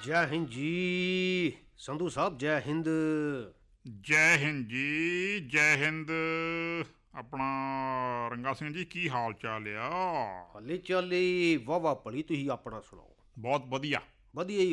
ਜੈ ਹਿੰਦ ਜੀ ਸੰਧੂ ਸਾਹਿਬ, ਜੈ ਹਿੰਦ। ਜੈ ਹਿੰਦ ਜੀ, ਜੈ ਹਿੰਦ। ਆਪਣਾ ਰੰਗਾ ਸਿੰਘ ਜੀ, ਕੀ ਹਾਲ ਚਾਲ ਆ? ਹਾਲੇ ਚਾਲੇ ਵਾਹ ਵਾਹ ਭਲੀ, ਤੁਸੀਂ ਆਪਣਾ ਸੁਣਾਓ। ਬਹੁਤ ਵਧੀਆ। ਵਧੀਆ ਹੀ